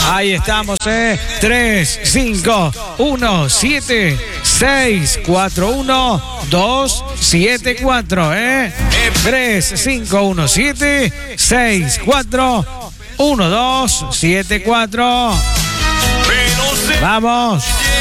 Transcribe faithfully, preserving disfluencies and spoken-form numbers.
Ahí estamos, ¿eh? tres, cinco, uno, siete, seis, cuatro, uno, dos, siete, cuatro, ¿eh? tres, cinco, uno, siete, seis, cuatro, uno, dos, siete, cuatro. Vamos.